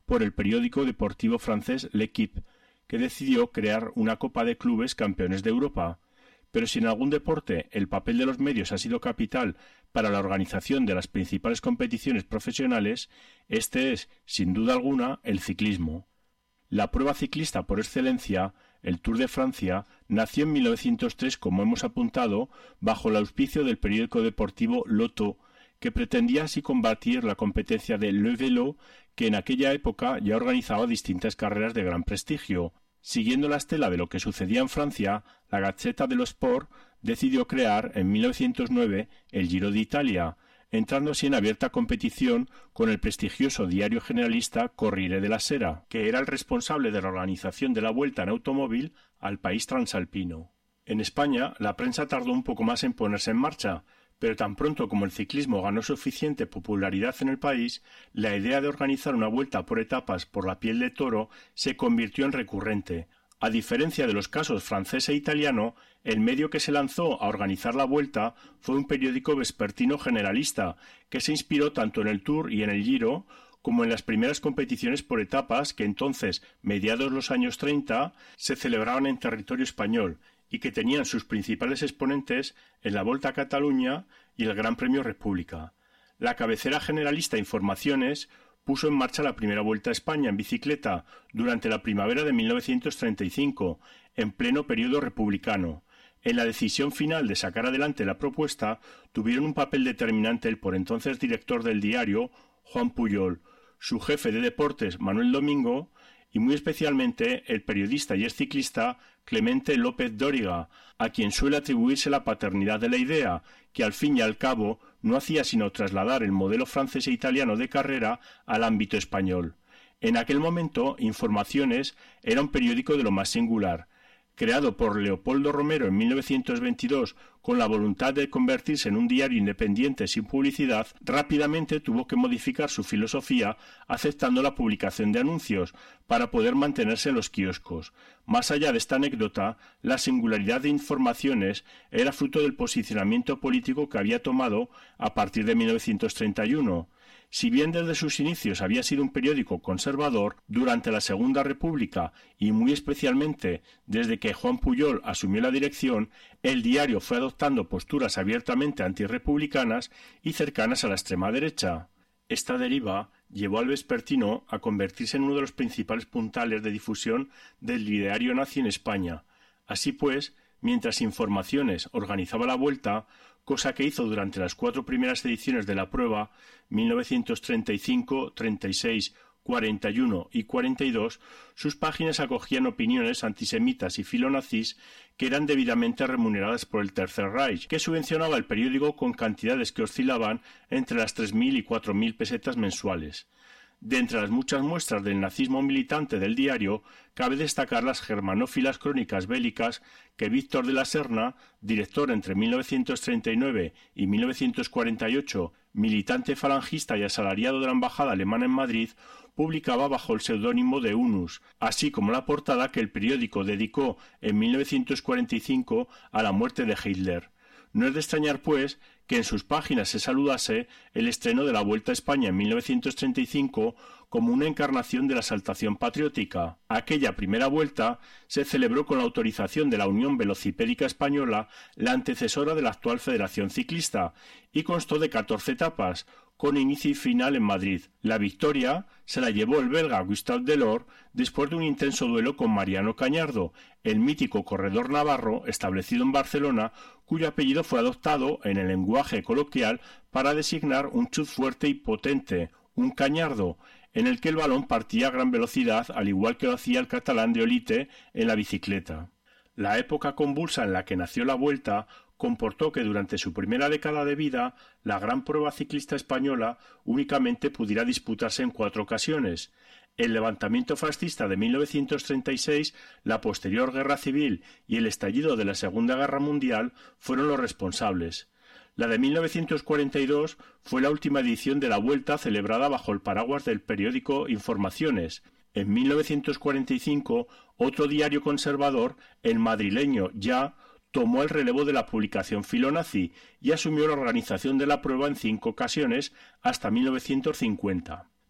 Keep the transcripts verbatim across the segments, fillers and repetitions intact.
por el periódico deportivo francés L'Équipe, que decidió crear una Copa de Clubes Campeones de Europa. Pero si en algún deporte el papel de los medios ha sido capital para la organización de las principales competiciones profesionales, este es, sin duda alguna, el ciclismo. La prueba ciclista por excelencia, el Tour de Francia, nació en mil novecientos tres, como hemos apuntado, bajo el auspicio del periódico deportivo Lotto, que pretendía así combatir la competencia de Le Vélo, que en aquella época ya organizaba distintas carreras de gran prestigio. Siguiendo la estela de lo que sucedía en Francia, la Gazzetta dello Sport decidió crear en mil novecientos nueve el Giro de Italia, entrando así en abierta competición con el prestigioso diario generalista Corriere della Sera, que era el responsable de la organización de la Vuelta en automóvil al país transalpino. En España, la prensa tardó un poco más en ponerse en marcha, pero tan pronto como el ciclismo ganó suficiente popularidad en el país, la idea de organizar una vuelta por etapas por la piel de toro se convirtió en recurrente. A diferencia de los casos francés e italiano, el medio que se lanzó a organizar la vuelta fue un periódico vespertino generalista, que se inspiró tanto en el Tour y en el Giro, como en las primeras competiciones por etapas que entonces, mediados los años treinta, se celebraban en territorio español, y que tenían sus principales exponentes en la Volta a Cataluña y el Gran Premio República. La cabecera generalista Informaciones puso en marcha la primera Vuelta a España en bicicleta durante la primavera de mil novecientos treinta y cinco, en pleno periodo republicano. En la decisión final de sacar adelante la propuesta tuvieron un papel determinante el por entonces director del diario, Juan Pujol, su jefe de deportes, Manuel Domingo, y muy especialmente el periodista y exciclista Clemente López Dóriga, a quien suele atribuirse la paternidad de la idea, que al fin y al cabo no hacía sino trasladar el modelo francés e italiano de carrera al ámbito español. En aquel momento, Informaciones era un periódico de lo más singular. Creado por Leopoldo Romero en mil novecientos veintidós con la voluntad de convertirse en un diario independiente sin publicidad, rápidamente tuvo que modificar su filosofía aceptando la publicación de anuncios para poder mantenerse en los kioscos. Más allá de esta anécdota, la singularidad de Informaciones era fruto del posicionamiento político que había tomado a partir de mil novecientos treinta y uno. Si bien desde sus inicios había sido un periódico conservador, durante la Segunda República y muy especialmente desde que Juan Pujol asumió la dirección, el diario fue adoptando posturas abiertamente antirrepublicanas y cercanas a la extrema derecha. Esta deriva llevó al vespertino a convertirse en uno de los principales puntales de difusión del ideario nazi en España. Así pues, mientras Informaciones organizaba la vuelta, cosa que hizo durante las cuatro primeras ediciones de la prueba, mil novecientos treinta y cinco, treinta y seis, cuarenta y uno y cuarenta y dos, sus páginas acogían opiniones antisemitas y filonazis que eran debidamente remuneradas por el Tercer Reich, que subvencionaba el periódico con cantidades que oscilaban entre las tres mil y cuatro mil pesetas mensuales. De entre las muchas muestras del nazismo militante del diario, cabe destacar las germanófilas crónicas bélicas que Víctor de la Serna, director entre mil novecientos treinta y nueve y mil novecientos cuarenta y ocho, militante falangista y asalariado de la embajada alemana en Madrid, publicaba bajo el seudónimo de Unus, así como la portada que el periódico dedicó en mil novecientos cuarenta y cinco a la muerte de Hitler. No es de extrañar, pues, que en sus páginas se saludase el estreno de la Vuelta a España en mil novecientos treinta y cinco como una encarnación de la exaltación patriótica. Aquella primera vuelta se celebró con la autorización de la Unión Velocipédica Española, la antecesora de la actual Federación Ciclista, y constó de catorce etapas, con inicio y final en Madrid. La victoria se la llevó el belga Gustave Delors después de un intenso duelo con Mariano Cañardo, el mítico corredor navarro establecido en Barcelona, cuyo apellido fue adoptado en el lenguaje coloquial para designar un chut fuerte y potente, un cañardo, en el que el balón partía a gran velocidad, al igual que lo hacía el catalán de Olite en la bicicleta. La época convulsa en la que nació la Vuelta comportó que durante su primera década de vida la gran prueba ciclista española únicamente pudiera disputarse en cuatro ocasiones. El levantamiento fascista de mil novecientos treinta y seis, la posterior guerra civil y el estallido de la Segunda Guerra Mundial fueron los responsables. La de mil novecientos cuarenta y dos fue la última edición de la Vuelta celebrada bajo el paraguas del periódico Informaciones. En mil novecientos cuarenta y cinco, otro diario conservador, el madrileño Ya, tomó el relevo de la publicación filonazi y asumió la organización de la prueba en cinco ocasiones hasta mil novecientos cincuenta.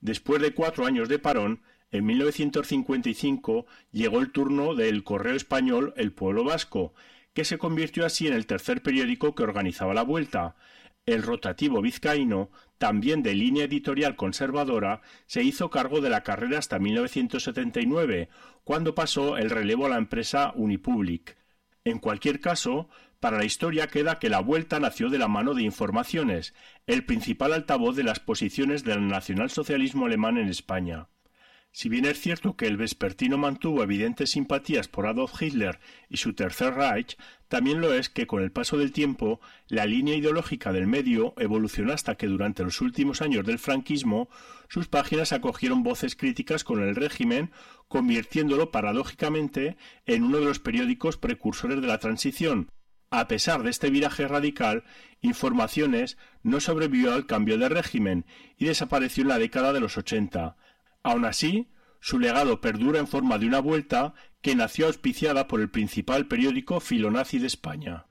Después de cuatro años de parón, en mil novecientos cincuenta y cinco llegó el turno del correo español El Pueblo Vasco, que se convirtió así en el tercer periódico que organizaba la Vuelta. El rotativo vizcaíno, también de línea editorial conservadora, se hizo cargo de la carrera hasta mil novecientos setenta y nueve, cuando pasó el relevo a la empresa Unipublic. En cualquier caso, para la historia queda que la Vuelta nació de la mano de Informaciones, el principal altavoz de las posiciones del nacionalsocialismo alemán en España. Si bien es cierto que el vespertino mantuvo evidentes simpatías por Adolf Hitler y su Tercer Reich, también lo es que con el paso del tiempo la línea ideológica del medio evolucionó hasta que durante los últimos años del franquismo sus páginas acogieron voces críticas con el régimen, convirtiéndolo paradójicamente en uno de los periódicos precursores de la transición. A pesar de este viraje radical, Informaciones no sobrevivió al cambio de régimen y desapareció en la década de los ochenta. Aun así, su legado perdura en forma de una Vuelta que nació auspiciada por el principal periódico filonazi de España.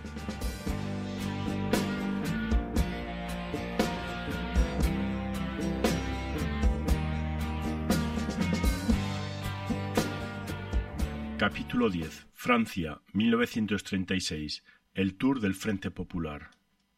Capítulo diez. Francia, mil novecientos treinta y seis. El Tour del Frente Popular.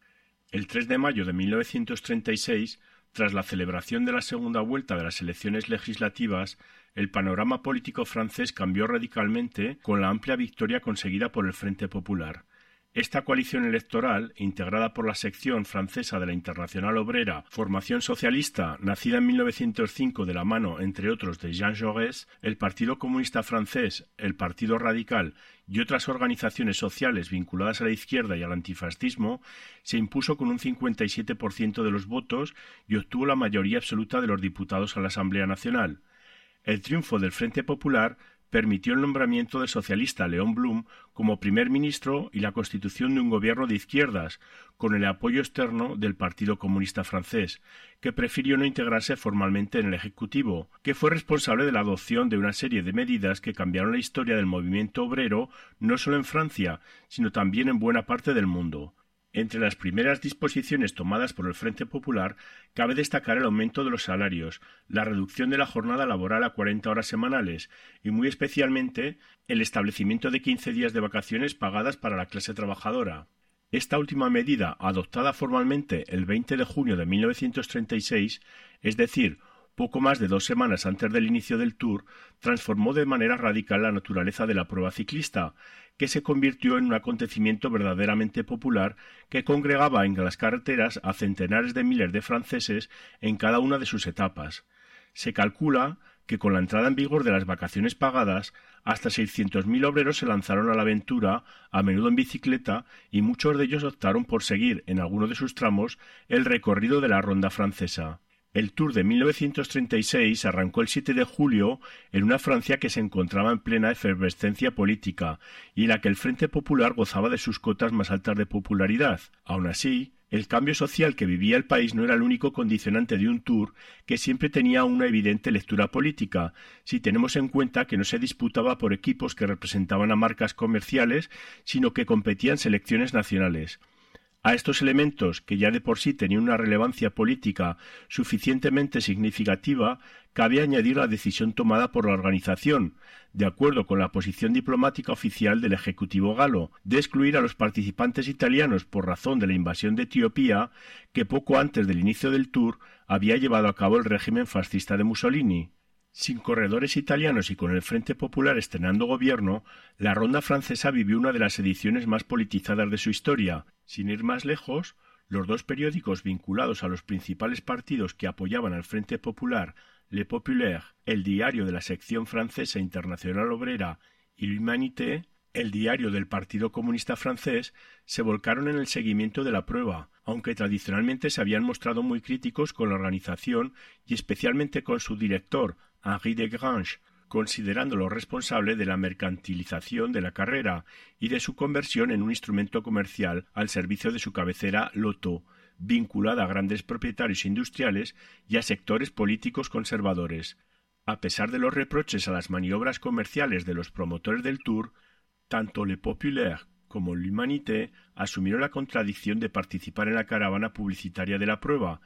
El tres de mayo de mil novecientos treinta y seis, tras la celebración de la segunda vuelta de las elecciones legislativas, el panorama político francés cambió radicalmente con la amplia victoria conseguida por el Frente Popular. Esta coalición electoral, integrada por la sección francesa de la Internacional Obrera, formación socialista nacida en mil novecientos cinco de la mano, entre otros, de Jean Jaurès, el Partido Comunista Francés, el Partido Radical y otras organizaciones sociales vinculadas a la izquierda y al antifascismo, se impuso con un cincuenta y siete por ciento de los votos y obtuvo la mayoría absoluta de los diputados a la Asamblea Nacional. El triunfo del Frente Popular permitió el nombramiento del socialista Léon Blum como primer ministro y la constitución de un gobierno de izquierdas, con el apoyo externo del Partido Comunista Francés, que prefirió no integrarse formalmente en el Ejecutivo, que fue responsable de la adopción de una serie de medidas que cambiaron la historia del movimiento obrero no solo en Francia, sino también en buena parte del mundo. Entre las primeras disposiciones tomadas por el Frente Popular cabe destacar el aumento de los salarios, la reducción de la jornada laboral a cuarenta horas semanales y muy especialmente el establecimiento de quince días de vacaciones pagadas para la clase trabajadora. Esta última medida, adoptada formalmente el veinte de junio de mil novecientos treinta y seis, es decir, poco más de dos semanas antes del inicio del Tour, transformó de manera radical la naturaleza de la prueba ciclista, que se convirtió en un acontecimiento verdaderamente popular que congregaba en las carreteras a centenares de miles de franceses en cada una de sus etapas. Se calcula que con la entrada en vigor de las vacaciones pagadas, hasta seiscientos mil obreros se lanzaron a la aventura, a menudo en bicicleta, y muchos de ellos optaron por seguir, en alguno de sus tramos, el recorrido de la Ronda francesa. El Tour de mil novecientos treinta y seis arrancó el siete de julio en una Francia que se encontraba en plena efervescencia política y en la que el Frente Popular gozaba de sus cotas más altas de popularidad. Aun así, el cambio social que vivía el país no era el único condicionante de un Tour que siempre tenía una evidente lectura política, si tenemos en cuenta que no se disputaba por equipos que representaban a marcas comerciales, sino que competían selecciones nacionales. A estos elementos, que ya de por sí tenían una relevancia política suficientemente significativa, cabe añadir la decisión tomada por la organización, de acuerdo con la posición diplomática oficial del Ejecutivo galo, de excluir a los participantes italianos por razón de la invasión de Etiopía, que poco antes del inicio del Tour había llevado a cabo el régimen fascista de Mussolini. Sin corredores italianos y con el Frente Popular estrenando gobierno, la Ronda francesa vivió una de las ediciones más politizadas de su historia. Sin ir más lejos, los dos periódicos vinculados a los principales partidos que apoyaban al Frente Popular, Le Populaire, el diario de la sección francesa Internacional Obrera, y L'Humanité, el diario del Partido Comunista Francés, se volcaron en el seguimiento de la prueba, aunque tradicionalmente se habían mostrado muy críticos con la organización y especialmente con su director, Henri Desgrange, considerándolo responsable de la mercantilización de la carrera y de su conversión en un instrumento comercial al servicio de su cabecera Lotto, vinculada a grandes propietarios industriales y a sectores políticos conservadores. A pesar de los reproches a las maniobras comerciales de los promotores del Tour, tanto Le Populaire como L'Humanité asumieron la contradicción de participar en la caravana publicitaria de la prueba,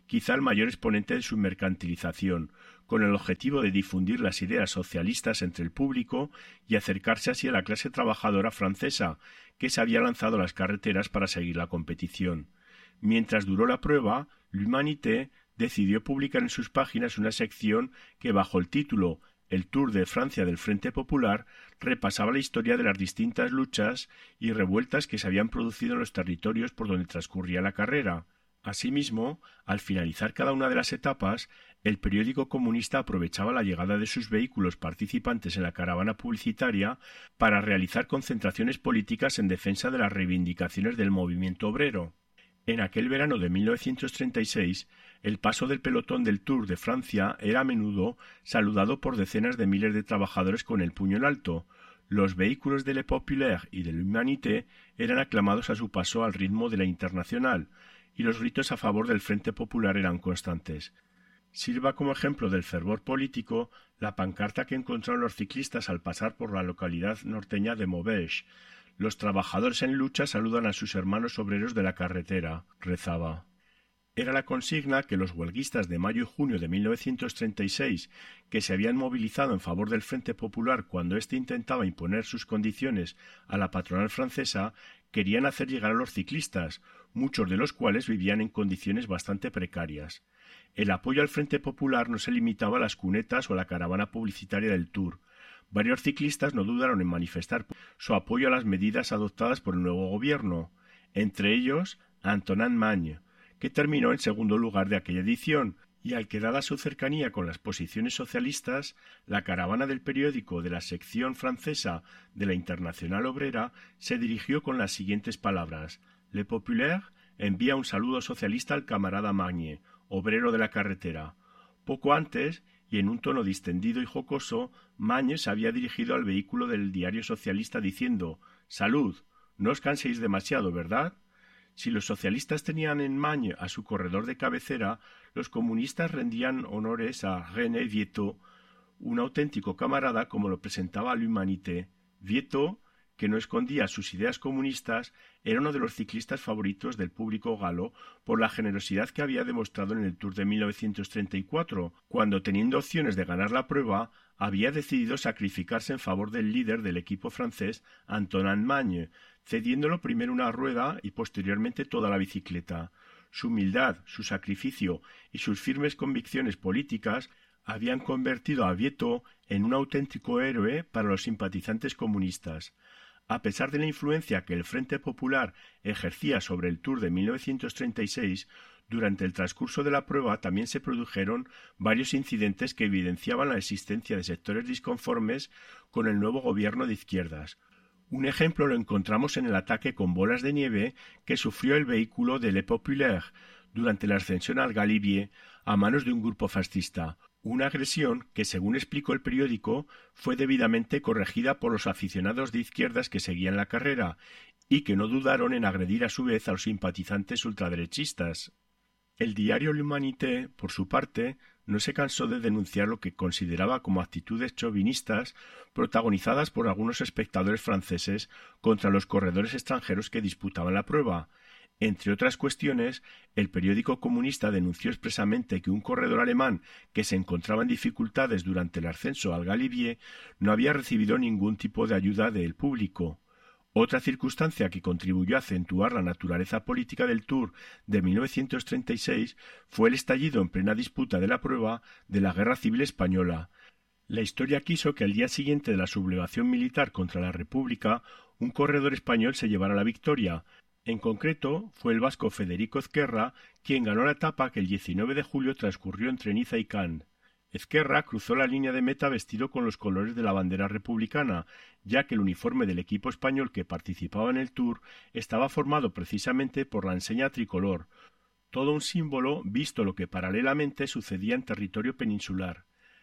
quizá el mayor exponente de su mercantilización, con el objetivo de difundir las ideas socialistas entre el público y acercarse así a la clase trabajadora francesa, que se había lanzado a las carreteras para seguir la competición. Mientras duró la prueba, l'Humanité decidió publicar en sus páginas una sección que, bajo el título El Tour de Francia del Frente Popular, repasaba la historia de las distintas luchas y revueltas que se habían producido en los territorios por donde transcurría la carrera. Asimismo, al finalizar cada una de las etapas, el periódico comunista aprovechaba la llegada de sus vehículos participantes en la caravana publicitaria para realizar concentraciones políticas en defensa de las reivindicaciones del movimiento obrero. En aquel verano de mil novecientos treinta y seis, el paso del pelotón del Tour de Francia era a menudo saludado por decenas de miles de trabajadores con el puño en alto. Los vehículos de Le Populaire y de l'Humanité eran aclamados a su paso al ritmo de la Internacional, y los gritos a favor del Frente Popular eran constantes. Sirva como ejemplo del fervor político la pancarta que encontraron los ciclistas al pasar por la localidad norteña de Maubeuge. Los trabajadores en lucha saludan a sus hermanos obreros de la carretera, rezaba. Era la consigna que los huelguistas de mayo y junio de mil novecientos treinta y seis, que se habían movilizado en favor del Frente Popular cuando éste intentaba imponer sus condiciones a la patronal francesa, querían hacer llegar a los ciclistas, muchos de los cuales vivían en condiciones bastante precarias. El apoyo al Frente Popular no se limitaba a las cunetas o a la caravana publicitaria del Tour. Varios ciclistas no dudaron en manifestar su apoyo a las medidas adoptadas por el nuevo gobierno, entre ellos Antonin Magne, que terminó en segundo lugar de aquella edición, y al que, dada su cercanía con las posiciones socialistas, la caravana del periódico de la sección francesa de la Internacional Obrera se dirigió con las siguientes palabras: Le Populaire envía un saludo socialista al camarada Magne, obrero de la carretera. Poco antes, y en un tono distendido y jocoso, Magne se había dirigido al vehículo del diario socialista diciendo: «Salud, no os canséis demasiado, ¿verdad?». Si los socialistas tenían en Magne a su corredor de cabecera, los comunistas rendían honores a René Vietto, un auténtico camarada como lo presentaba l'Humanité. Vietto, que no escondía sus ideas comunistas, era uno de los ciclistas favoritos del público galo por la generosidad que había demostrado en el Tour de mil novecientos treinta y cuatro, cuando, teniendo opciones de ganar la prueba, había decidido sacrificarse en favor del líder del equipo francés, Antonin Magne, cediéndolo primero una rueda y posteriormente toda la bicicleta. Su humildad, su sacrificio y sus firmes convicciones políticas habían convertido a Vietto en un auténtico héroe para los simpatizantes comunistas. A pesar de la influencia que el Frente Popular ejercía sobre el Tour de mil novecientos treinta y seis, durante el transcurso de la prueba también se produjeron varios incidentes que evidenciaban la existencia de sectores disconformes con el nuevo gobierno de izquierdas. Un ejemplo lo encontramos en el ataque con bolas de nieve que sufrió el vehículo de Le Populaire durante la ascensión al Galibier a manos de un grupo fascista, una agresión que, según explicó el periódico, fue debidamente corregida por los aficionados de izquierdas que seguían la carrera y que no dudaron en agredir a su vez a los simpatizantes ultraderechistas. El diario l'Humanité, por su parte, no se cansó de denunciar lo que consideraba como actitudes chauvinistas protagonizadas por algunos espectadores franceses contra los corredores extranjeros que disputaban la prueba. Entre otras cuestiones, el periódico comunista denunció expresamente que un corredor alemán que se encontraba en dificultades durante el ascenso al Galibier no había recibido ningún tipo de ayuda del público. Otra circunstancia que contribuyó a acentuar la naturaleza política del Tour de mil novecientos treinta y seis fue el estallido en plena disputa de la prueba de la Guerra Civil Española. La historia quiso que al día siguiente de la sublevación militar contra la República, un corredor español se llevara la victoria. En concreto, fue el vasco Federico Ezquerra quien ganó la etapa que el diecinueve de julio transcurrió entre Niza y Cannes. Ezquerra cruzó la línea de meta vestido con los colores de la bandera republicana, ya que el uniforme del equipo español que participaba en el Tour estaba formado precisamente por la enseña tricolor, todo un símbolo visto lo que paralelamente sucedía en territorio peninsular.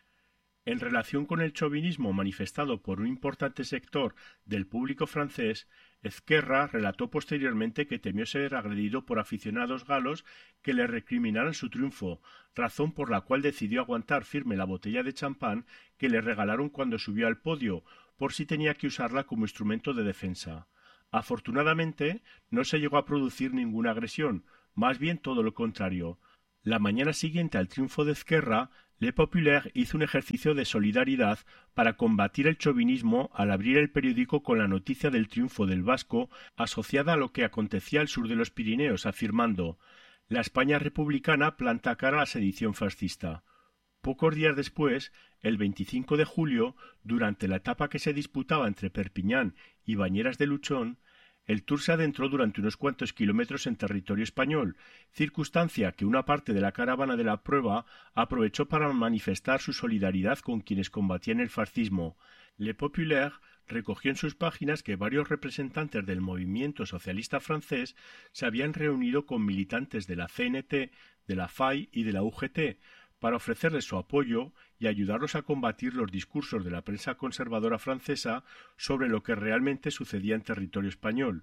En relación con el chauvinismo manifestado por un importante sector del público francés, Ezquerra relató posteriormente que temió ser agredido por aficionados galos que le recriminaran su triunfo, razón por la cual decidió aguantar firme la botella de champán que le regalaron cuando subió al podio, por si tenía que usarla como instrumento de defensa. Afortunadamente, no se llegó a producir ninguna agresión, más bien todo lo contrario. La mañana siguiente al triunfo de Ezquerra, Le Populaire hizo un ejercicio de solidaridad para combatir el chauvinismo al abrir el periódico con la noticia del triunfo del vasco asociada a lo que acontecía al sur de los Pirineos, afirmando: «La España republicana planta cara a la sedición fascista». Pocos días después, el veinticinco de julio, durante la etapa que se disputaba entre Perpiñán y Bañeras de Luchón, el Tour se adentró durante unos cuantos kilómetros en territorio español, circunstancia que una parte de la caravana de la prueba aprovechó para manifestar su solidaridad con quienes combatían el fascismo. Le Populaire recogió en sus páginas que varios representantes del movimiento socialista francés se habían reunido con militantes de la C N T, de la F A I y de la U G T, para ofrecerles su apoyo y ayudarlos a combatir los discursos de la prensa conservadora francesa sobre lo que realmente sucedía en territorio español.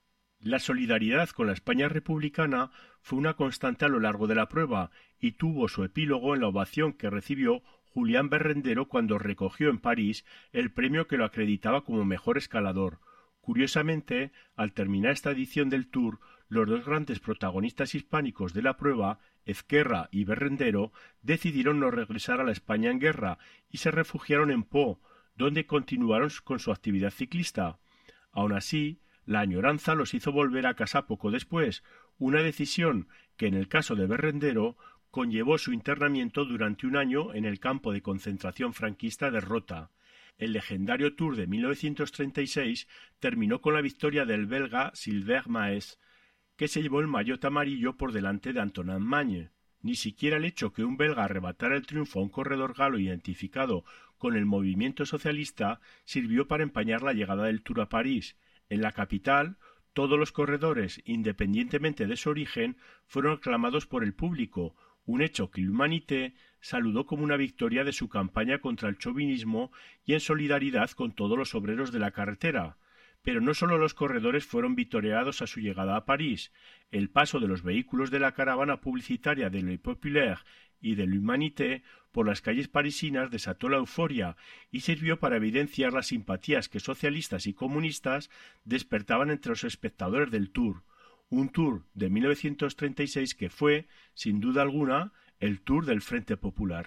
La solidaridad con la España republicana fue una constante a lo largo de la prueba y tuvo su epílogo en la ovación que recibió Julián Berrendero cuando recogió en París el premio que lo acreditaba como mejor escalador. Curiosamente, al terminar esta edición del Tour, los dos grandes protagonistas hispánicos de la prueba, Ezquerra y Berrendero, decidieron no regresar a la España en guerra y se refugiaron en Pau, donde continuaron con su actividad ciclista. Aun así, la añoranza los hizo volver a casa poco después, una decisión que en el caso de Berrendero conllevó su internamiento durante un año en el campo de concentración franquista de Rota. El legendario Tour de mil novecientos treinta y seis terminó con la victoria del belga Sylvain Maes, que se llevó el maillot amarillo por delante de Antonin Magne. Ni siquiera el hecho que un belga arrebatara el triunfo a un corredor galo identificado con el movimiento socialista sirvió para empañar la llegada del Tour a París. En la capital, todos los corredores, independientemente de su origen, fueron aclamados por el público, un hecho que l'Humanité saludó como una victoria de su campaña contra el chauvinismo y en solidaridad con todos los obreros de la carretera. Pero no solo los corredores fueron vitoreados a su llegada a París. El paso de los vehículos de la caravana publicitaria de Le Populaire y de l'Humanité por las calles parisinas desató la euforia y sirvió para evidenciar las simpatías que socialistas y comunistas despertaban entre los espectadores del Tour. Un Tour de mil novecientos treinta y seis que fue, sin duda alguna, el Tour del Frente Popular.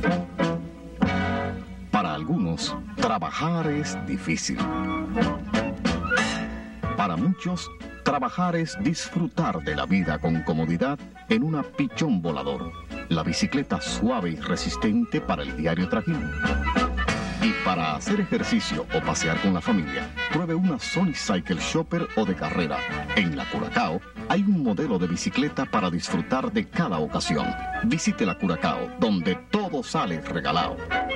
Para algunos, trabajar es difícil. Para muchos, trabajar es disfrutar de la vida con comodidad en una pichón volador, la bicicleta suave y resistente para el diario trajín. Y para hacer ejercicio o pasear con la familia, pruebe una Sony Cycle Shopper o de carrera. En la Curacao hay un modelo de bicicleta para disfrutar de cada ocasión. Visite la Curacao, donde todo sale regalado.